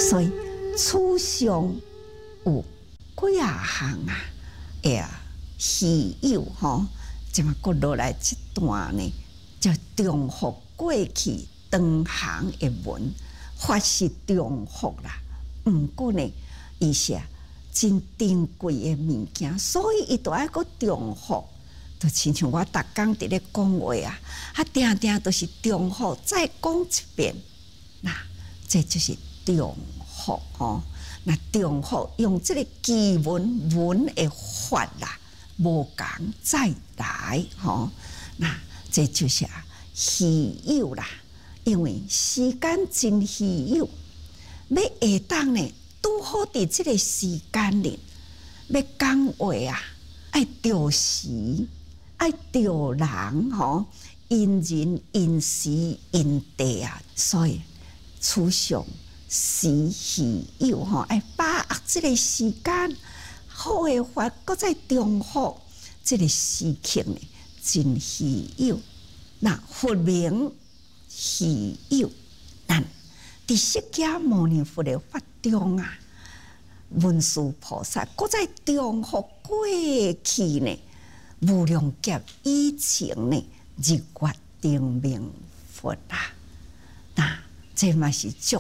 所以此上有几啊项啊，稀有吼，即嘛搁落来这段呢，叫重复过去长行的文，发是重复啦。毋过呢，伊是真珍贵的物件，所以伊都爱搁重复。就亲像我逐工伫咧讲话啊，定定都是重复再讲一遍，那这就是重复吼。那重复用这个基文的法啦，无共再来吼。那这就是稀有啦，因为时间真稀有，要下当呢，拄好伫这个时间里，要讲话爱着时。爱着人吼，因人因时因地所以此上时稀有吼，爱把握这个时间，好的法，搁再重复这个时刻呢，真稀有。那佛名稀有，咱伫释迦牟尼佛的法中文殊菩萨搁再重复过去呢。无量劫以前呢，日月定明佛那这嘛是足